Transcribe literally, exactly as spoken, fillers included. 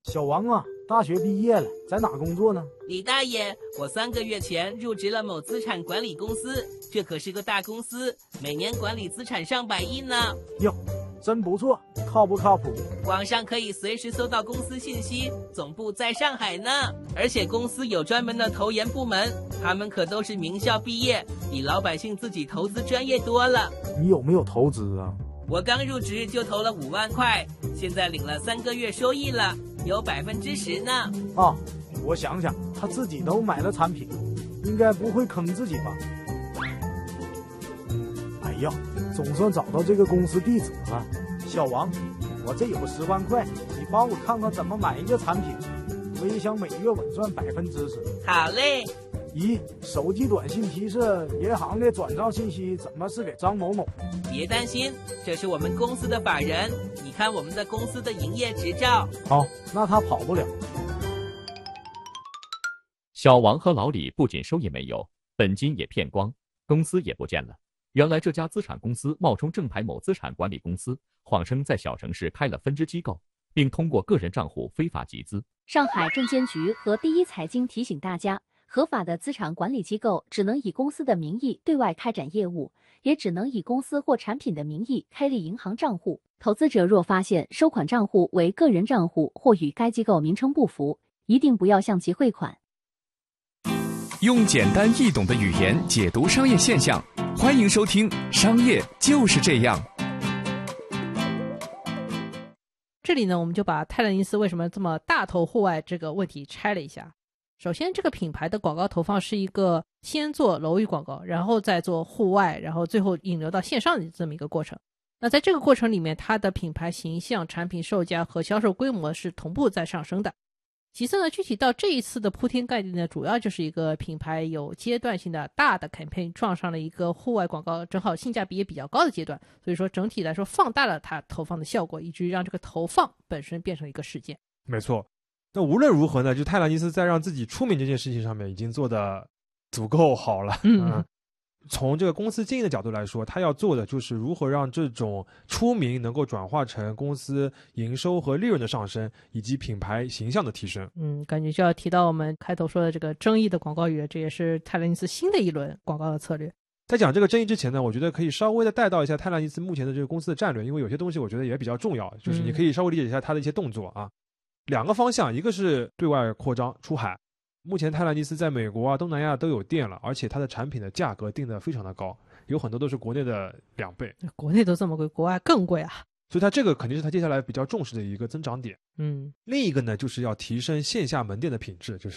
小王啊，大学毕业了，在哪工作呢？ 李大爷，我三个月前入职了某资产管理公司，这可是个大公司，每年管理资产上百亿呢。 哟，真不错，靠不靠谱？ 网上可以随时搜到公司信息，总部在上海呢。而且公司有专门的投研部门，他们可都是名校毕业，比老百姓自己投资专业多了。 你有没有投资啊？ 我刚入职就投了五万块，现在领了三个月收益了，有百分之十呢。 啊，我想想，他自己都买了产品，应该不会坑自己吧？哎呀，总算找到这个公司地址了。小王，我这有十万块，你帮我看看怎么买一个产品，我也想每月稳赚百分之十。 好嘞。 咦，手机短信提示银行的转账信息怎么是给张某某？ 别担心，这是我们公司的法人，你看我们的公司的营业执照。 好，那他跑不了。 小王和老李不仅收益没有，本金也骗光，公司也不见了。原来这家资产公司冒充正牌某资产管理公司，谎称在小城市开了分支机构，并通过个人账户非法集资。 上海证监局和第一财经提醒大家，合法的资产管理机构只能以公司的名义对外开展业务，也只能以公司或产品的名义开立银行账户。投资者若发现收款账户为个人账户或与该机构名称不符，一定不要向其汇款。 用简单易懂的语言解读商业现象，欢迎收听《商业就是这样》。 这里呢，我们就把泰勒尼斯为什么这么大投户外这个问题拆了一下。首先，这个品牌的广告投放是一个先做楼宇广告，然后再做户外，然后最后引流到线上的这么一个过程。那在这个过程里面，它的品牌形象、产品售价和销售规模是同步在上升的。其次呢，具体到这一次的铺天盖地呢，主要就是一个品牌有阶段性的大的 campaign 撞上了一个户外广告正好性价比也比较高的阶段，所以说整体来说放大了它投放的效果，以至于让这个投放本身变成一个事件。 没错。那无论如何呢，就泰勒尼斯在让自己出名这件事情上面已经做得足够好了。 嗯， 嗯从这个公司经营的角度来说，他要做的就是如何让这种出名能够转化成公司营收和利润的上升，以及品牌形象的提升。 嗯，感觉就要提到我们开头说的这个争议的广告语，这也是泰勒尼斯新的一轮广告的策略。 在讲这个争议之前呢，我觉得可以稍微的带到一下泰勒尼斯目前的这个公司的战略，因为有些东西我觉得也比较重要，就是你可以稍微理解一下他的一些动作啊。嗯两个方向，一个是对外扩张出海，目前泰勒尼斯在美国啊、东南亚都有店了，而且它的产品的价格定得非常的高，有很多都是国内的两倍， 国内都这么贵，国外更贵啊， 所以它这个肯定是它接下来比较重视的一个增长点。 嗯， 另一个呢，就是要提升线下门店的品质，就是